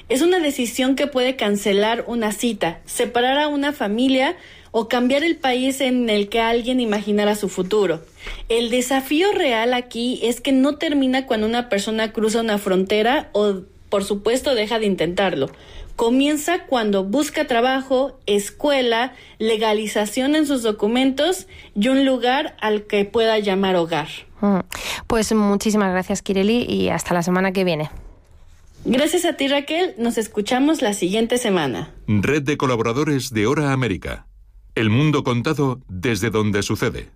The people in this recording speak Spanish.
Es una decisión que puede cancelar una cita, separar a una familia o cambiar el país en el que alguien imaginara su futuro. El desafío real aquí es que no termina cuando una persona cruza una frontera o, por supuesto, deja de intentarlo. Comienza cuando busca trabajo, escuela, legalización en sus documentos y un lugar al que pueda llamar hogar. Pues muchísimas gracias, Kireli, y hasta la semana que viene. Gracias a ti, Raquel. Nos escuchamos la siguiente semana. Red de colaboradores de Hora América. El mundo contado desde donde sucede.